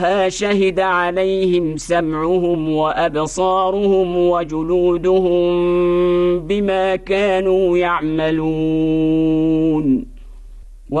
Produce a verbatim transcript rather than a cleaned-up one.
شهد عليهم سمعهم وأبصارهم وجلودهم بما كانوا يعملون.